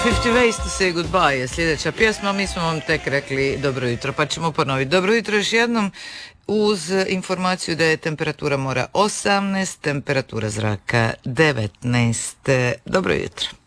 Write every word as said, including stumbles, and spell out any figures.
fifty Ways to Say Goodbye je sljedeća pjesma, mi smo vam tek rekli dobro jutro, pa ćemo ponoviti. Dobro jutro još jednom uz informaciju da je temperatura mora osamnaest, temperatura zraka devetnaest. Dobro jutro.